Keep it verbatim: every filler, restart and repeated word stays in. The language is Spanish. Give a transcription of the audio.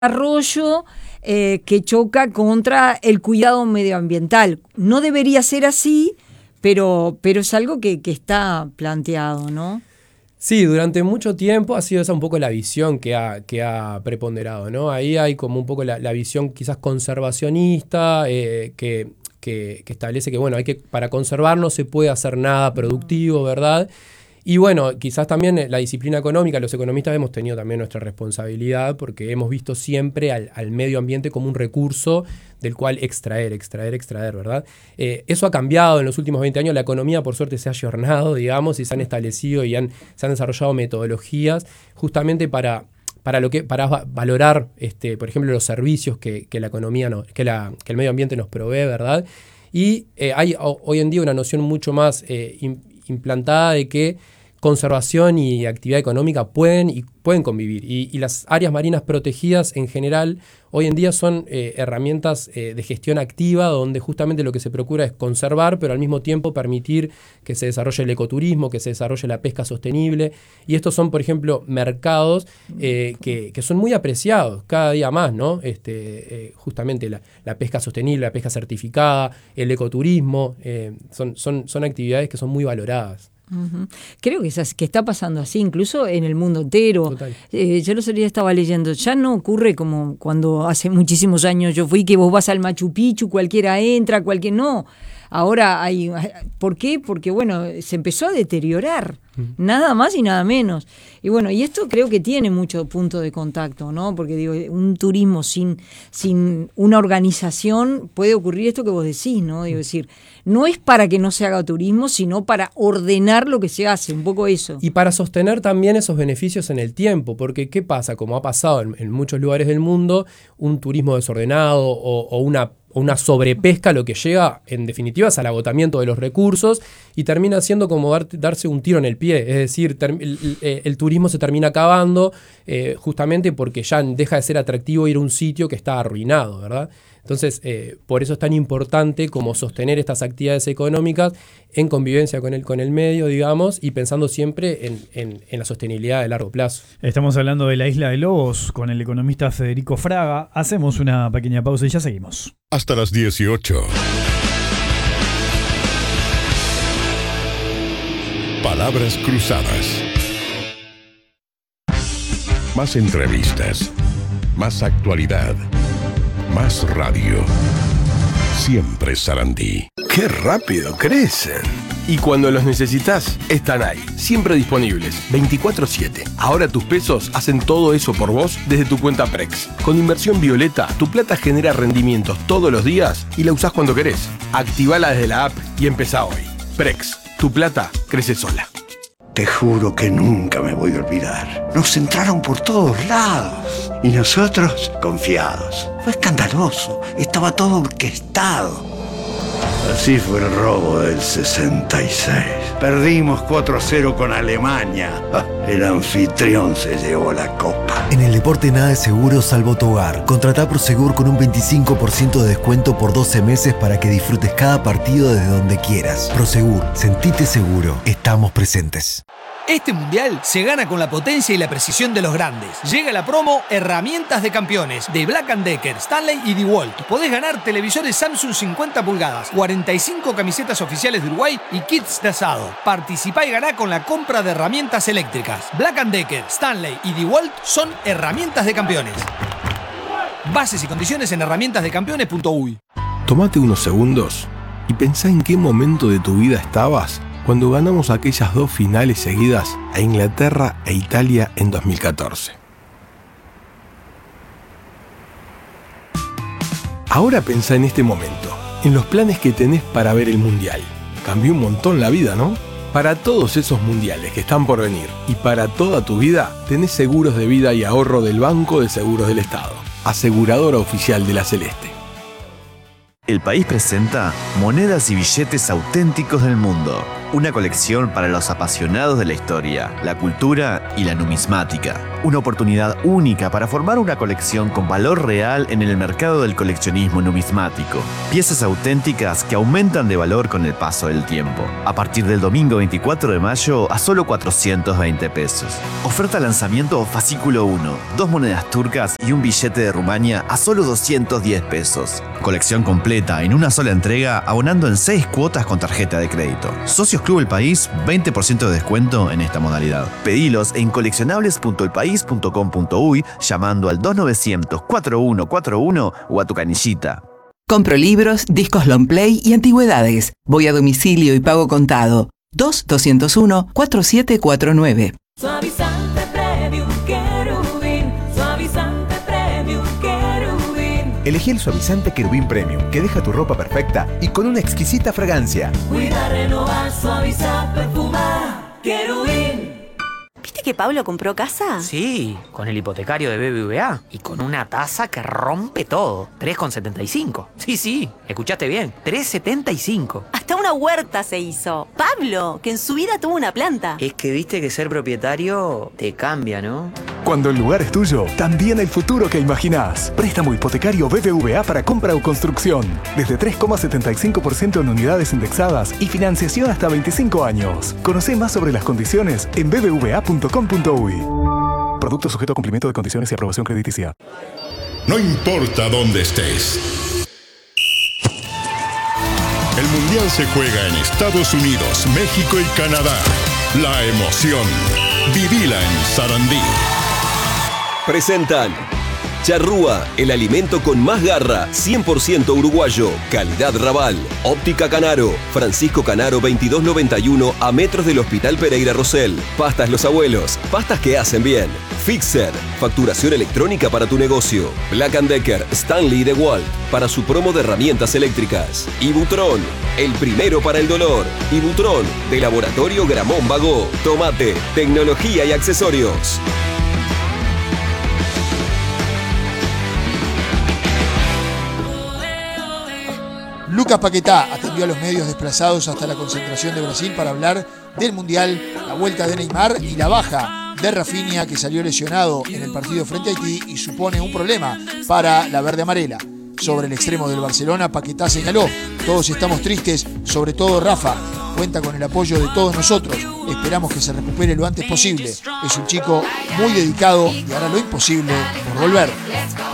desarrollo eh, que choca contra el cuidado medioambiental. No debería ser así, pero, pero es algo que, que está planteado, ¿no? Sí, durante mucho tiempo ha sido esa un poco la visión que ha, que ha preponderado, ¿no? Ahí hay como un poco la, la visión quizás conservacionista, eh, que, que, que establece que, bueno, hay que, para conservar no se puede hacer nada productivo, ¿verdad? Y bueno, quizás también la disciplina económica, los economistas hemos tenido también nuestra responsabilidad porque hemos visto siempre al, al medio ambiente como un recurso del cual extraer, extraer, extraer, ¿verdad? Eh, eso ha cambiado en los últimos veinte años, la economía por suerte se ha ayornado, digamos, y se han establecido y han, se han desarrollado metodologías justamente para, para, lo que, para valorar, este, por ejemplo, los servicios que, que la economía, no, que, la, que el medio ambiente nos provee, ¿verdad? Y eh, hay hoy en día una noción mucho más eh, implantada de que conservación y actividad económica pueden y pueden convivir. Y, y las áreas marinas protegidas en general hoy en día son eh, herramientas eh, de gestión activa donde justamente lo que se procura es conservar, pero al mismo tiempo permitir que se desarrolle el ecoturismo, que se desarrolle la pesca sostenible. Y estos son, por ejemplo, mercados eh, que, que son muy apreciados cada día más, ¿no? Este, eh, justamente la, la pesca sostenible, la pesca certificada, el ecoturismo, eh, son, son, son actividades que son muy valoradas. Uh-huh. Creo que, es, que está pasando así, incluso en el mundo entero. Eh, yo el otro día estaba leyendo, ya no ocurre como cuando hace muchísimos años yo fui, que vos vas al Machu Picchu, cualquiera entra, cualquier no. Ahora hay... ¿Por qué? Porque, bueno, se empezó a deteriorar, uh-huh. nada más y nada menos. Y bueno, y esto creo que tiene mucho punto de contacto, ¿no? Porque, digo, un turismo sin, sin una organización puede ocurrir esto que vos decís, ¿no? Digo, decir, no es para que no se haga turismo, sino para ordenar lo que se hace, un poco eso. Y para sostener también esos beneficios en el tiempo, porque ¿qué pasa? Como ha pasado en, en muchos lugares del mundo, un turismo desordenado o, o una una sobrepesca lo que llega en definitiva es al agotamiento de los recursos y termina siendo como dar, darse un tiro en el pie, es decir, ter, el, el, el turismo se termina acabando eh, justamente porque ya deja de ser atractivo ir a un sitio que está arruinado, ¿verdad? Entonces, eh, por eso es tan importante como sostener estas actividades económicas en convivencia con el, con el medio, digamos, y pensando siempre en, en, en la sostenibilidad de largo plazo. Estamos hablando de la Isla de Lobos con el economista Federico Fraga. Hacemos una pequeña pausa y ya seguimos. Hasta las dieciocho. Palabras cruzadas. Más entrevistas. Más actualidad. Más radio. Siempre Sarandí. ¡Qué rápido crecen! Y cuando los necesitas, están ahí, siempre disponibles, veinticuatro siete. Ahora tus pesos hacen todo eso por vos desde tu cuenta Prex. Con Inversión Violeta, tu plata genera rendimientos todos los días y la usás cuando querés. Activala desde la app y empezá hoy. Prex, tu plata crece sola. Te juro que nunca me voy a olvidar. Nos entraron por todos lados y nosotros confiados. Fue escandaloso, estaba todo orquestado. Así fue el robo del sesenta y seis. Perdimos cuatro a cero con Alemania. El anfitrión se llevó la copa. En el deporte nada es seguro salvo tu hogar. Contratá Prosegur con un veinticinco por ciento de descuento por doce meses para que disfrutes cada partido desde donde quieras. Prosegur, sentite seguro. Estamos presentes. Este mundial se gana con la potencia y la precisión de los grandes. Llega la promo Herramientas de Campeones de Black and Decker, Stanley y DeWalt. Podés ganar televisores Samsung cincuenta pulgadas, cuarenta y cinco camisetas oficiales de Uruguay y kits de asado. Participá y ganá con la compra de herramientas eléctricas. Black and Decker, Stanley y DeWalt son Herramientas de Campeones. Bases y condiciones en herramientas de campeones punto uy. Tómate unos segundos y pensá en qué momento de tu vida estabas cuando ganamos aquellas dos finales seguidas a Inglaterra e Italia en dos mil catorce. Ahora pensá en este momento, en los planes que tenés para ver el Mundial. Cambió un montón la vida, ¿no? Para todos esos mundiales que están por venir y para toda tu vida, tenés seguros de vida y ahorro del Banco de Seguros del Estado, aseguradora oficial de la Celeste. El País presenta monedas y billetes auténticos del mundo. Una colección para los apasionados de la historia, la cultura y la numismática. Una oportunidad única para formar una colección con valor real en el mercado del coleccionismo numismático. Piezas auténticas que aumentan de valor con el paso del tiempo. A partir del domingo veinticuatro de mayo a solo cuatrocientos veinte pesos. Oferta lanzamiento fascículo uno. Dos monedas turcas y un billete de Rumania a solo doscientos diez pesos. Colección completa en una sola entrega, abonando en seis cuotas con tarjeta de crédito. Socios Club El País, veinte por ciento de descuento en esta modalidad. Pedilos en coleccionables punto el país punto com punto uy llamando al dos novecientos cuarenta y uno cuarenta y uno o a tu canillita. Compro libros, discos long play y antigüedades. Voy a domicilio y pago contado. dos dos cero uno cuatro siete cuatro nueve. Suavizante Premium Querubín. Suavizante Premium Querubín. Elegí el suavizante Querubín Premium, que deja tu ropa perfecta y con una exquisita fragancia. Cuida, renovar, suavizar, perfumar. Querubín. ¿Viste que Pablo compró casa? Sí, con el hipotecario de B B V A y con una tasa que rompe todo. tres coma setenta y cinco. Sí, sí, escuchaste bien. tres coma setenta y cinco. Hasta una huerta se hizo. Pablo, que en su vida tuvo una planta. Es que viste que ser propietario te cambia, ¿no? Cuando el lugar es tuyo, también el futuro que imaginás. Préstamo hipotecario B B V A para compra o construcción. Desde tres coma setenta y cinco por ciento en unidades indexadas y financiación hasta veinticinco años. Conocé más sobre las condiciones en b b v a punto com punto uy. Producto sujeto a cumplimiento de condiciones y aprobación crediticia. No importa dónde estés. El Mundial se juega en Estados Unidos, México y Canadá. La emoción. Vivila en Sarandí. Presentan Charrúa, el alimento con más garra, cien por ciento uruguayo, calidad Raval. Óptica Canaro, Francisco Canaro veintidós noventa y uno a metros del Hospital Pereira Rosell. Pastas Los Abuelos, pastas que hacen bien. Fixer, facturación electrónica para tu negocio. Black and Decker, Stanley y DeWalt, para su promo de herramientas eléctricas. Ibutron, el primero para el dolor. Ibutron, de Laboratorio Gramón Bagó. Tomate, tecnología y accesorios. Lucas Paquetá atendió a los medios desplazados hasta la concentración de Brasil para hablar del Mundial, la vuelta de Neymar y la baja de Rafinha, que salió lesionado en el partido frente a Haití y supone un problema para la verde amarela. Sobre el extremo del Barcelona, Paquetá señaló: todos estamos tristes, sobre todo Rafa. Cuenta con el apoyo de todos nosotros. Esperamos que se recupere lo antes posible. Es un chico muy dedicado y hará lo imposible por volver.